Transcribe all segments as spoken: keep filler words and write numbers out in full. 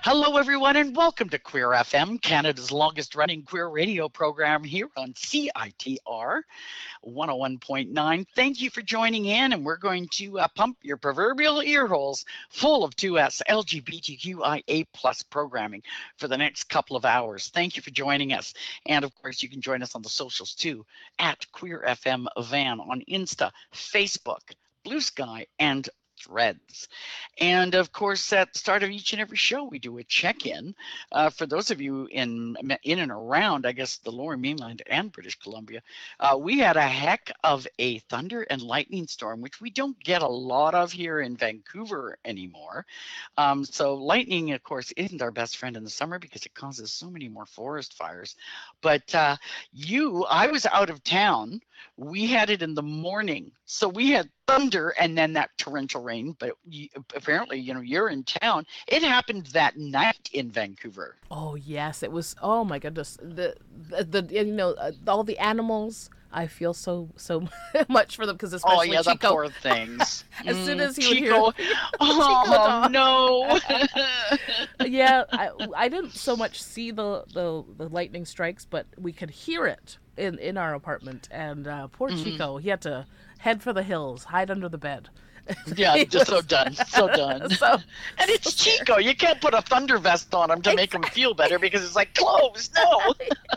Hello, everyone, and welcome to Queer F M, Canada's longest running queer radio program here on C I T R one oh one point nine. Thank you for joining in, and we're going to uh, pump your proverbial ear holes full of two S L G B T Q I A plus programming for the next couple of hours. Thank you for joining us. And of course, you can join us on the socials too at Queer F M Van on Insta, Facebook, Blue Sky, and Threads. And of course, at the start of each and every show, we do a check-in. Uh, for those of you in in and around, I guess, the Lower Mainland and British Columbia, uh, we had a heck of a thunder and lightning storm, which we don't get a lot of here in Vancouver anymore. Um, so lightning, of course, isn't our best friend in the summer because it causes so many more forest fires. But uh, you, I was out of town. We had it in the morning. So we had thunder and then that torrential rain, but you, apparently, you know, you're in town. It happened that night in Vancouver. Oh yes, it was. Oh my goodness, the the, the you know uh, all the animals. I feel so so much for them because Oh especially yeah, the Chico. poor things. As Mm, soon as he would hear Chico. Chico Oh dog. no. Yeah, I, I didn't so much see the, the the lightning strikes, but we could hear it in in our apartment. And uh, poor Mhm. Chico, he had to head for the hills, hide under the bed. Yeah, He just so was done, so done. so And so it's scared. Chico. You can't put a thunder vest on him to make him Exactly. feel better because it's like clothes. No.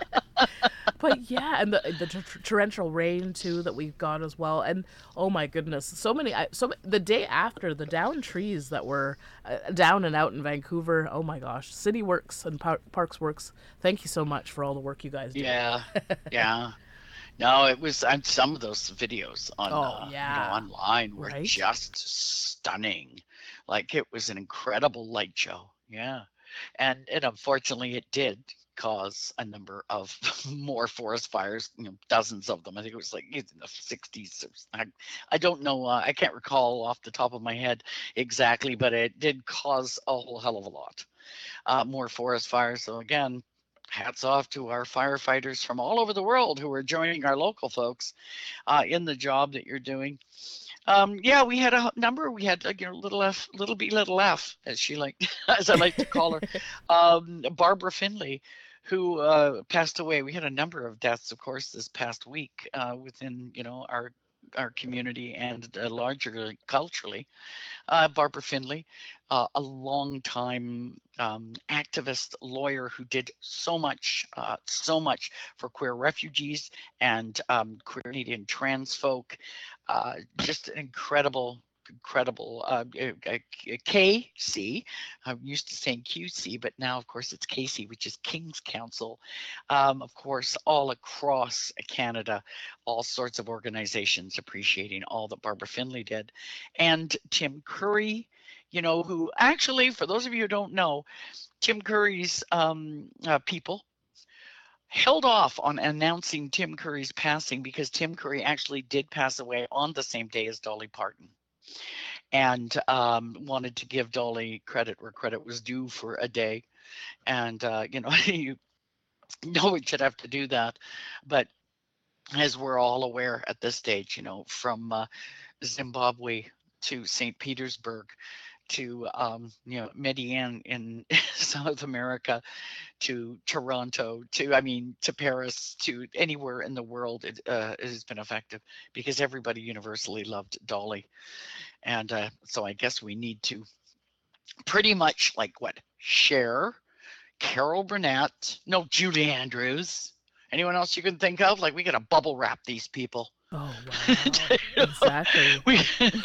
But yeah, and the the tor- torrential rain too that we got as well, and oh my goodness, so many. I- So the day after, the down trees that were uh, down and out in Vancouver. Oh my gosh, City Works and Par- Parks Works. Thank you so much for all the work you guys do. Yeah, yeah. No, it was. And some of those videos on, Oh uh, you know, yeah, online were right. just stunning. Like it was an incredible light show. Yeah, and and unfortunately, it did cause a number of more forest fires. You know, dozens of them. I think it was like in the sixties. I, I don't know. Uh, I can't recall off the top of my head exactly, but it did cause a whole hell of a lot uh, more forest fires. So again, hats off to our firefighters from all over the world who are joining our local folks uh, in the job that you're doing. Um, yeah, we had a number. We had uh, you know little f, little b, little f, as she like, as I like to call her, um, Barbara Finley, who uh, passed away. We had a number of deaths, of course, this past week uh, within you know our our community and uh, larger culturally. Uh, Barbara Finley, uh, a long-time um, activist lawyer who did so much, uh, so much for queer refugees and um, queer Canadian trans folk. Uh, just an incredible, incredible uh, uh, K C. I'm used to saying Q C, but now, of course, it's K C, which is King's Council. Um, of course, all across Canada, all sorts of organizations appreciating all that Barbara Finley did. And Tim Curry, you know, who actually, for those of you who don't know, Tim Curry's um, uh, people held off on announcing Tim Curry's passing because Tim Curry actually did pass away on the same day as Dolly Parton and um, wanted to give Dolly credit where credit was due for a day. And, uh, you know, you no one should have to do that. But as we're all aware at this stage, you know, from uh, Zimbabwe to Saint Petersburg to um, you know Medellin in South America to Toronto to I mean to Paris to anywhere in the world it, uh, it has been effective because everybody universally loved Dolly and uh, so I guess we need to pretty much like what Cher, Carol Burnett, no Julie Andrews, anyone else you can think of like we got to bubble wrap these people. Oh wow, exactly. we,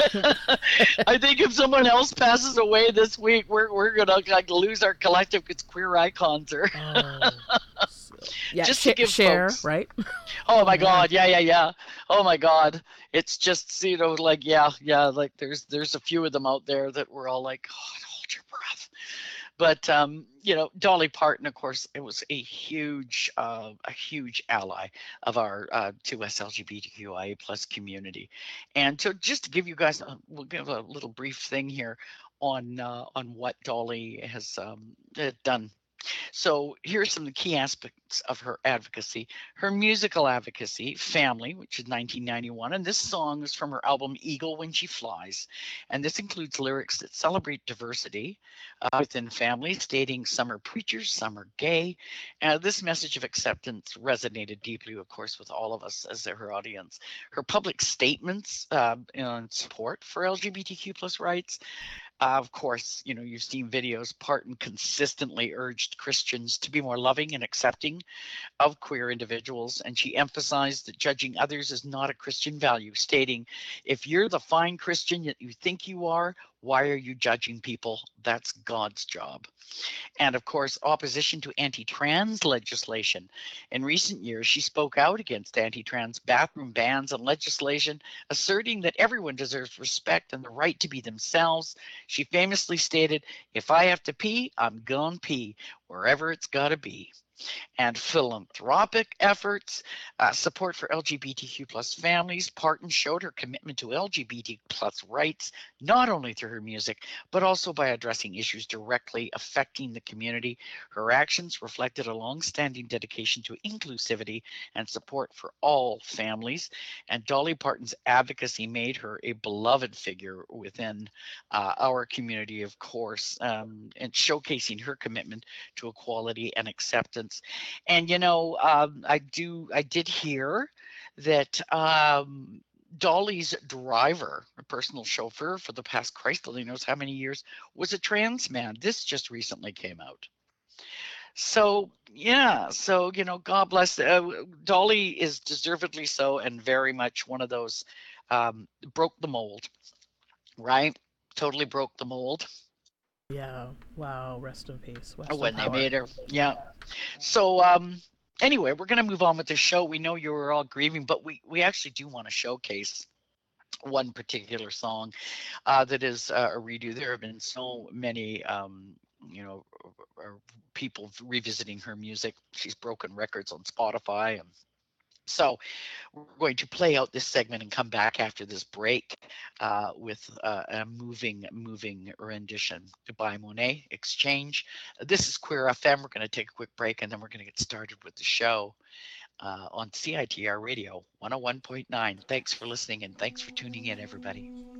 I think if someone else passes away this week, we're we're gonna like lose our collective because queer icons are Oh, so, yeah. just to Sh- give share, folks. right? Oh Oh my man. God, yeah, yeah, yeah. Oh my God, it's just you know like yeah, yeah. Like there's there's a few of them out there that we're all like, oh, hold your breath. But um, you know, Dolly Parton, of course, it was a huge, uh, a huge ally of our uh, two S L G B T Q I A plus community. And so, just to give you guys, a, we'll give a little brief thing here on uh, on what Dolly has um, uh, done. So here's some of the key aspects of her advocacy. Her musical advocacy, Family, which is nineteen ninety-one, and this song is from her album Eagle When She Flies. And this includes lyrics that celebrate diversity uh, within families, stating some are preachers, some are gay. Uh, this message of acceptance resonated deeply, of course, with all of us as her audience. Her public statements uh, in support for L G B T Q plus rights, uh, of course, you know, you've seen videos. Parton consistently urged Christians to be more loving and accepting of queer individuals, and she emphasized that judging others is not a Christian value, stating, if you're the fine Christian that you think you are, why are you judging people? That's God's job. And of course, opposition to anti-trans legislation. In recent years, she spoke out against anti-trans bathroom bans and legislation, asserting that everyone deserves respect and the right to be themselves. She famously stated, if I have to pee, I'm gonna pee, wherever it's gotta be. And philanthropic efforts, uh, support for L G B T Q plus families. Parton showed her commitment to L G B T plus rights, not only through her music, but also by addressing issues directly affecting the community. Her actions reflected a long-standing dedication to inclusivity and support for all families. And Dolly Parton's advocacy made her a beloved figure within uh, our community, of course, um, and showcasing her commitment to equality and acceptance. And you know, um, I do, I did hear that um, Dolly's driver, a personal chauffeur for the past Christ only knows how many years, was a trans man. This just recently came out. So yeah, so you know, God bless. Uh, Dolly is deservedly so, and very much one of those um, broke the mold, right? Totally broke the mold Yeah. Wow. Rest in peace. Rest in when they power. made her. Yeah. So um, anyway, we're going to move on with the show. We know you were all grieving, but we we actually do want to showcase one particular song uh, that is uh, a redo. There have been so many, um, you know, uh, people revisiting her music. She's broken records on Spotify, and so we're going to play out this segment and come back after this break uh, with uh, a moving, moving rendition by Monet Exchange. This is Queer F M. We're going to take a quick break and then we're going to get started with the show uh, on C I T R Radio one oh one point nine. Thanks for listening and thanks for tuning in, everybody.